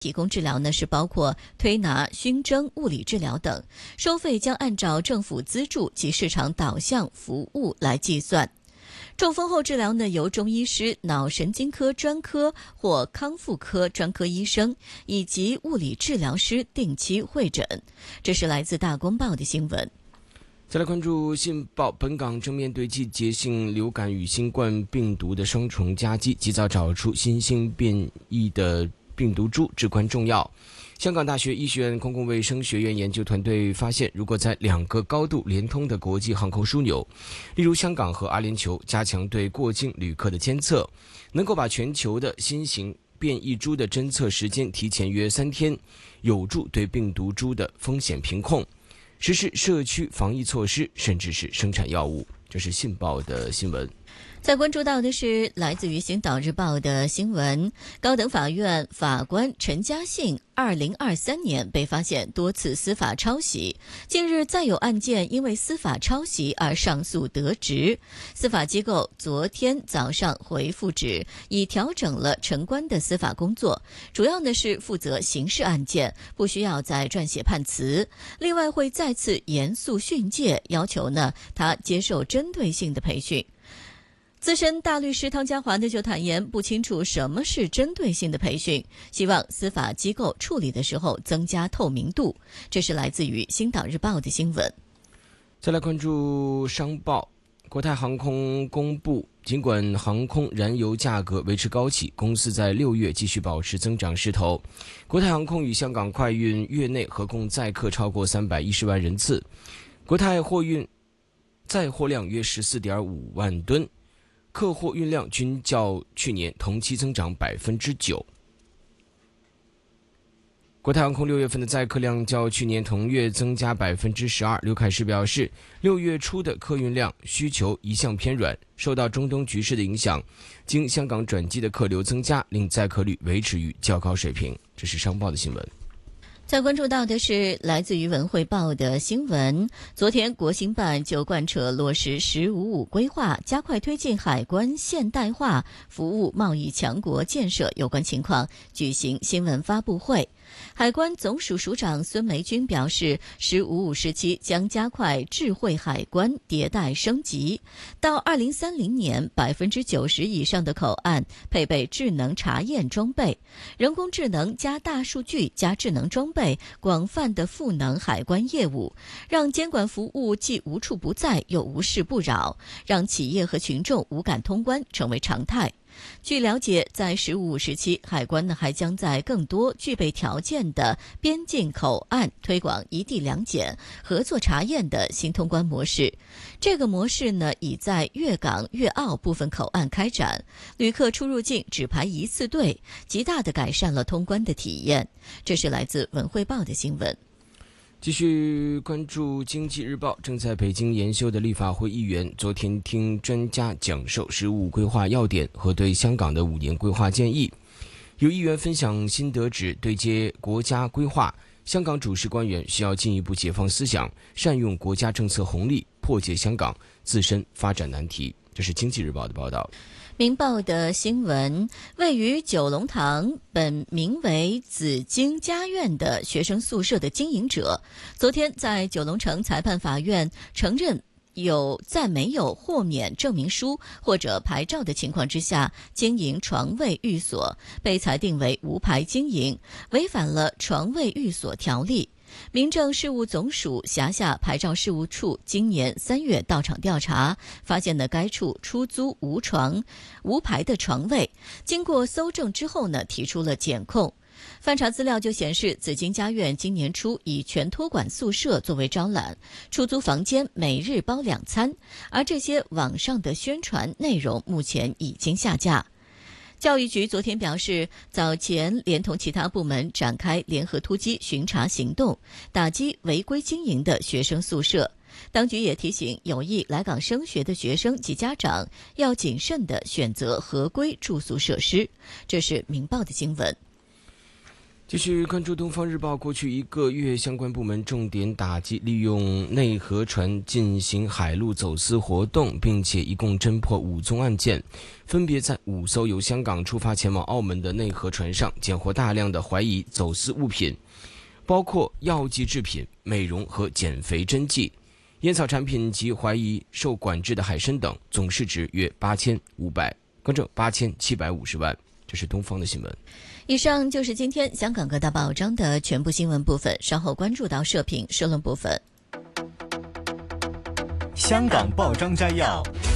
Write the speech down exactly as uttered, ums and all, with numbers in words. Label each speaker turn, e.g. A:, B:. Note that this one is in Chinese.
A: 提供治疗呢是包括推拿、熏蒸、物理治疗等，收费将按照政府资助及市场导向服务来计算。中风后治疗呢，由中医师、脑神经科专科或康复科专科医生以及物理治疗师定期会诊。这是来自大公报的新闻。
B: 再来关注信报，本港正面对季节性流感与新冠病毒的双重夹击，及早找出新兴变异的病毒株至关重要。香港大学医学院公共卫生学院研究团队发现，如果在两个高度连通的国际航空枢纽，例如香港和阿联酋，加强对过境旅客的监测，能够把全球的新型变异株的侦测时间提前约三天，有助对病毒株的风险评控，实施社区防疫措施，甚至是生产药物。这是信报的新闻。
A: 再关注到的是来自于《星岛日报》的新闻，高等法院法官陈嘉信二零二三年被发现多次司法抄袭，近日再有案件因为司法抄袭而上诉得直。司法机构昨天早上回复指，已调整了陈官的司法工作，主要呢是负责刑事案件，不需要再撰写判词。另外会再次严肃训诫，要求呢他接受针对性的培训。资深大律师汤家华呢就坦言，不清楚什么是针对性的培训，希望司法机构处理的时候增加透明度。这是来自于《星岛日报》的新闻。
B: 再来关注商报，国泰航空公布，尽管航空燃油价格维持高企，公司在六月继续保持增长势头。国泰航空与香港快运月内合共载客超过三百一十万人次，国泰货运载货量约 十四点五万吨，客货运量均较去年同期增长 百分之九。 国泰航空六月份的载客量较去年同月增加 百分之十二。 刘凯世表示，六月初的客运量需求一向偏软，受到中东局势的影响，经香港转机的客流增加，令载客率维持于较高水平。这是商报的新闻。
A: 再关注到的是来自于文汇报的新闻，昨天国新办就贯彻落实十五五规划，加快推进海关现代化、服务贸易强国建设有关情况举行新闻发布会。海关总署署长孙梅君表示，十五五时期将加快智慧海关迭代升级，到二零三零年 百分之九十 以上的口岸配备智能查验装备，人工智能加大数据加智能装备广泛的赋能海关业务，让监管服务既无处不在又无事不扰，让企业和群众无感通关成为常态。据了解，在十五五时期，海关呢还将在更多具备条件的边境口岸推广一地两检、合作查验的新通关模式。这个模式呢已在粤港、粤澳部分口岸开展，旅客出入境只排一次队，极大地改善了通关的体验。这是来自文汇报的新闻。
B: 继续关注经济日报，正在北京研修的立法会议员昨天听专家讲授十五规划要点和对香港的五年规划建议。有议员分享心得指，对接国家规划，香港主事官员需要进一步解放思想，善用国家政策红利，破解香港自身发展难题。这是经济日报的报道。
A: 明报的新闻，位于九龙塘本名为紫荆家苑的学生宿舍的经营者，昨天在九龙城裁判法院承认有在没有豁免证明书或者牌照的情况之下经营床位寓所，被裁定为无牌经营，违反了床位寓所条例。民政事务总署辖下牌照事务处今年三月到场调查，发现了该处出租无床、无牌的床位。经过搜证之后呢，提出了检控。翻查资料就显示，紫荆家苑今年初以全托管宿舍作为招揽，出租房间每日包两餐，而这些网上的宣传内容目前已经下架。教育局昨天表示，早前连同其他部门展开联合突击巡查行动，打击违规经营的学生宿舍。当局也提醒有意来港升学的学生及家长要谨慎地选择合规住宿设施。这是明报的新闻。
B: 继续关注《东方日报》，过去一个月，相关部门重点打击利用内河船进行海陆走私活动，并且一共侦破五宗案件，分别在五艘由香港出发前往澳门的内河船上检获大量的怀疑走私物品，包括药剂制品、美容和减肥针剂、烟草产品及怀疑受管制的海参等，总市值约八千五百，更正八千七百五十万。这是东方的新闻。
A: 以上就是今天香港各大报章的全部新闻部分，稍后关注到社评社论部分。
C: 香港报章摘要。